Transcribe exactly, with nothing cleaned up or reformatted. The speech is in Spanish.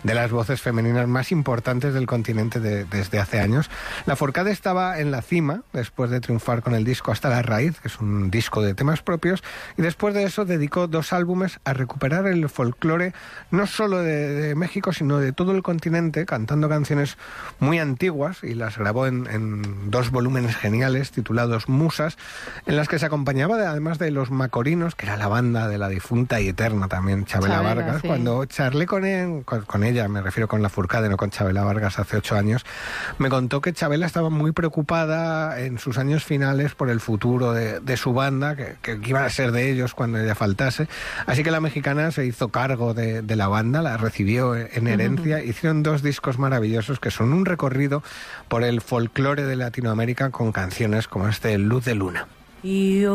de las voces femeninas más importantes del continente de, desde hace años. Lafourcade estaba en la cima después de triunfar con el disco Hasta la Raíz, que es un disco de temas propios, y después de eso dedicó dos álbumes a recuperar el folclore no solo de, de México, sino de todo el continente, cantando canciones muy antiguas, y las grabó en, en dos volúmenes geniales titulados Musas, en las que se acompañaba de, además de Los Macorinos, que era la banda de la difunta y eterna también Chabela, Chabela Vargas. Sí. Cuando charlé con, él, con, con ella, me refiero con Lafourcade, no con Chabela Vargas, hace ocho años, me contó que Chabela estaba muy preocupada en sus años finales por el futuro de, de su banda, que, que iban a ser de ellos cuando ella faltase. Así que la mexicana se hizo cargo de, de la banda, la recibió en herencia. Uh-huh. Hicieron dos discos maravillosos que son un recorrido por el folclore de Latinoamérica con canciones como este Luz de Luna. Y yo